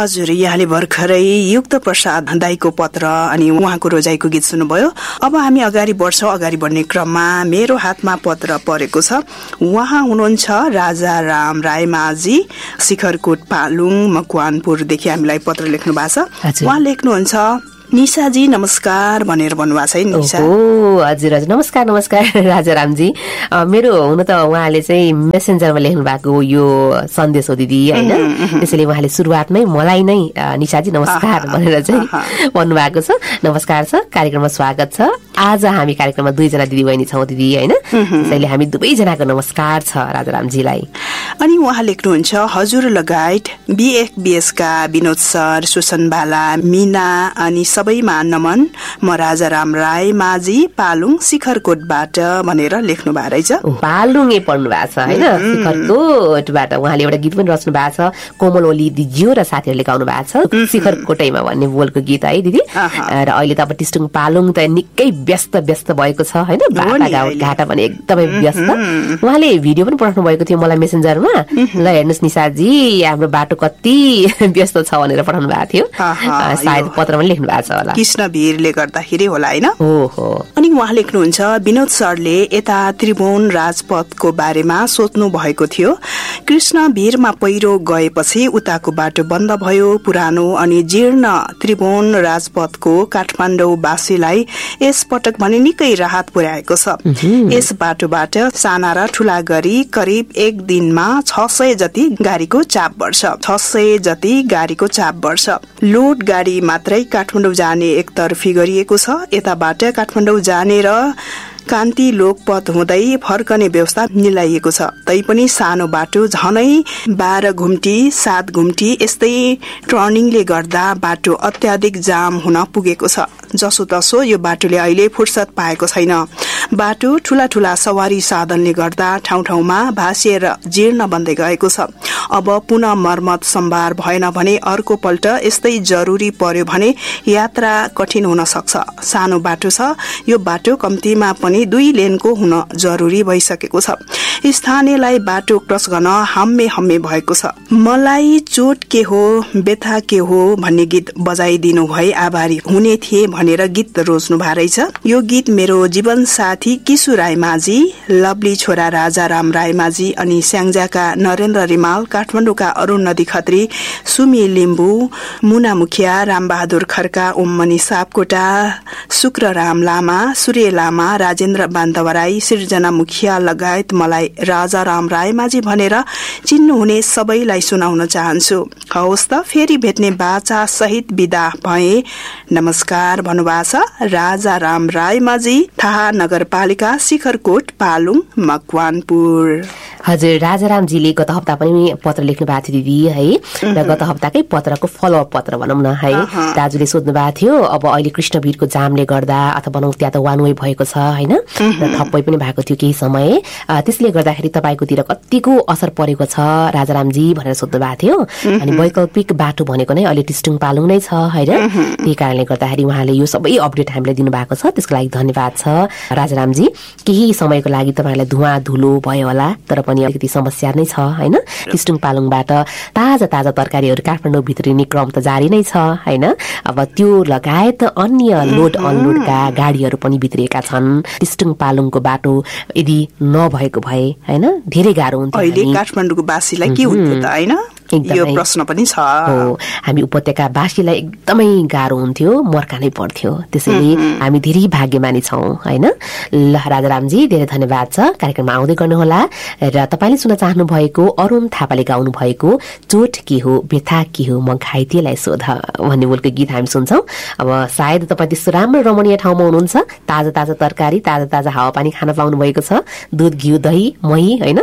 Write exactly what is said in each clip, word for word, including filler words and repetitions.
हजुर, यहाँले भर्खरै युक्त प्रसाद दाईको पत्र अनि उहाँको रोजाइको गीत सुन्नुभयो। अब हामी अगाडि बढ्छौं। अगाडि बढ्ने क्रममा मेरो हातमा पत्र परेको छ। उहाँ हुनुहुन्छ राजा राम रायमाझी, शिखरकोट पालुङ मकवानपुरदेखि हामीलाई पत्र लेख्नु भएको छ। उहाँ लेख्नुहुन्छ, निशाजी नमस्कार भनेर भन्नुभएको छ है। निशा ओ हजुर हजुर, नमस्कार नमस्कार राजा रामजी। मेरो हुन त उहाँले चाहिँ मेसेन्जरमा लेख्नु भएको यो सन्देश हो दिदी हैन, त्यसैले उहाँले सुरुवातमै मलाई नै निशाजी नमस्कार भनेर चाहिँ भन्नुभएको छ। नमस्कार छ, कार्यक्रममा स्वागत छ। आज हामी कार्यक्रममा दुईजना दिदी बहिनी छौँ दिदी हैन, त्यसैले हामी दुवैजनाको नमस्कार छ राजा रामजीलाई। अनि उहाँ लेख्नुहुन्छ, हजुर लगायत बीएफबीएस का विनोद सर, सुसन बाला, मिना अनि सबैमा नमन। म राजा राम राय माझी पालुङ शिखरकोटबाट भनेर लेख्नु भएको रहेछ। पालुङे पढ्नु भएको छ हैन, शिखरकोटबाट। उहाँले एउटा गीत पनि रच्नु भएको छ, कोमल ओली दिज्यू र साथीहरूले गाउनु भएको छ, शिखरकोटैमा भन्ने बोलको गीत है दिदी। र अहिले त अब टिस्टुङ पालुङ त निकै व्यस्त व्यस्त भएको छ हैन, बाटाघाट घाटा पनि एकदमै व्यस्त। उहाँले भिडियो पनि पठाउनु भएको थियो मलाई मेसेन्जरमा, ल हेर्नुस् निशाजी हाम्रो बाटो कति व्यस्त छ भनेर पठाउनु भएको थियो। सायद पत्र पनि लेख्नु भएको छ होला, कृष्ण भिरले गर्दाखेरि होला हैन। ओहो। अनि उहाँ लेख्नुहुन्छ, विनोद सरले यता त्रिभुवन राजपथको बारेमा सोध्नु भएको थियो। कृष्ण भिरमा पहिरो गएपछि उताको बाटो बन्द भयो। पुरानो अनि जीर्ण त्रिभुवन राजपथको काठमाडौँ वासीलाई यस पटक भने निकै राहत पुर्याएको छ। यस बाटोबाट साना र ठूला गरी करिब एक दिनमा छ सय जति गाडीको चाप बढ्छ छ सय जति गाडीको चाप बढ्छ। लोड गाडी मात्रै काठमाडौँ जाने एकतर्फी गरिएको छ। यताबाट काठमाडौँ जाने र कान्ति लोकपथ हुँदै फर्कने व्यवस्था मिलाइएको छ। तैपनि सानो बाटो झनै बाह्र घुम्टी सात घुम्टी यस्तै टर्निङले गर्दा बाटो अत्याधिक जाम हुन पुगेको छ। जसो तसो यो बाटोले अहिले फुर्सद पाएको छैन। बाटो ठूला ठूला सवारी साधनले गर्दा ठाउँ ठाउँमा भासिएर जीर्ण बन्दै गएको छ। अब पुनः मर्मत सम्भार भएन भने अर्को पल्ट यस्तै जरुरी पर्यो भने यात्रा कठिन हुन सक्छ। सानो बाटो छ, यो बाटो कम्तीमा पनि दुई लेनको हुन जरुरी भइसकेको छ। स्थानीयलाई बाटो क्रस गर्न हम्मे हम्मे भएको छ। मलाई चोट के हो व्यथा के हो भन्ने गीत बजाइदिनु भए आभारी हुने थिए भनेर गीत रोज्नु भएको रहेछ। यो गीत मेरो जीवन साथी किशु रायमाझी, लवली छोरा राजा राम रायमाझी अनि स्याङ्जाका नरेन्द्र रिमाल, काठमाडौँका अरुण नदी खत्री, सुमी लिम्बू, मुना मुखिया, रामबहादुर खड्का, ओममणि सापकोटा, शुक्रराम लामा, सूर्य लामा, राजेन्द्र बान्तवराई, सिर्जना मुखिया लगायत मलाई राजा राम रायमाझी भनेर चिन्नुहुने सबैलाई सुनाउन चाहन्छु। हवस् त, फेरि भेट्ने बाचा सहित विदा भए। नमस्कार भन्नुभएको छ राजा राम रायमाझी, थाहा नगरपालिका, शिखरकोट पालुङ मकवानपुर। हजुर, राजा रामजीले गत हप्ता पनि पत्र लेख्नु भएको थियो दिदी है, र गत हप्ताकै पत्रको फलोअप पत्र भनौँ न है। दाजुले सोध्नु भएको थियो, अब अहिले कृष्णवीरको जामले गर्दा अथवा भनौँ त्यहाँ त वान वे भएको छ हैन, र थप्पै पनि भएको थियो केही समय, त्यसले गर्दाखेरि तपाईँकोतिर कतिको असर परेको छ राजा रामजी भनेर सोध्नु भएको थियो। अनि वैकल्पिक बाटो भनेको नै अहिले टिस्टुङ पालुङ नै छ हैन, त्यही कारणले गर्दाखेरि उहाँले यो सबै अपडेट हामीलाई दिनुभएको छ, त्यसको लागि धन्यवाद छ राजा रामजी। केही समयको लागि तपाईँलाई धुवा धुलो भयो होला, तर पनि अलिकति समस्या नै छ हैन। टिस्टुङ पालुङबाट ताजा ताजा तरकारीहरू काठमाडौँ भित्रिने क्रम त जारी नै छ हैन। अब त्यो लगायत अन्य लोड अनलोडका गाडीहरू पनि भित्रिएका छन्। टिस्टुङ पालुङको बाटो यदि नभएको भए हैन धेरै गाह्रो हुन्थ्यो। अहिले काठमाडौँको वासीलाई के हुन्थ्यो त हैन, यो प्रश्न पनि छ। हो, हामी उपत्यका वासीलाई एकदमै गाह्रो हुन्थ्यो, मर्का नै पर्थ्यो। त्यसैले हामी धेरै भाग्यमानी छौँ हैन। ल राजा रामजी धेरै धन्यवाद छ, कार्यक्रममा आउँदै गर्नुहोला। र तपाईँले सुन्न चाहनु भएको अरुण थापाले गाउनु भएको चोट के हो व्यथा के हो म घाइतेलाई सोध भन्ने बोलको गीत हामी सुन्छौँ। अब सायद तपाईँ त्यस्तो राम्रो रमणीय ठाउँमा हुनुहुन्छ, ताजा ताजा तरकारी ताजा ताजा हावापानी खान पाउनु भएको छ, दुध घिउ दही मही हैन,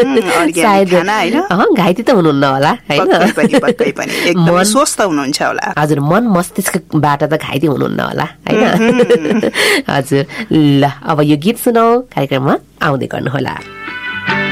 सायद घाइते त हुनुहुन्न होला हैन, एकदमै स्वस्थ हुनुहुन्छ होला। हजुर, मन मस्तिष्कबाट त घाइते हुनुहुन्न होला हैन। हजुर, ल अब यो गीत सुनौ, कार्यक्रममा आउँदै गर्नुहोला।